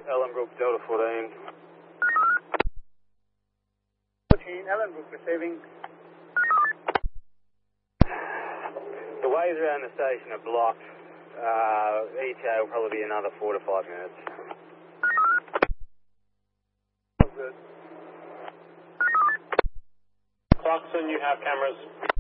Ellenbrook, Delta 14. 14, Ellenbrook receiving. The ways around the station are blocked. ETA will probably be another 4 to 5 minutes. Good. Clarkson, you have cameras.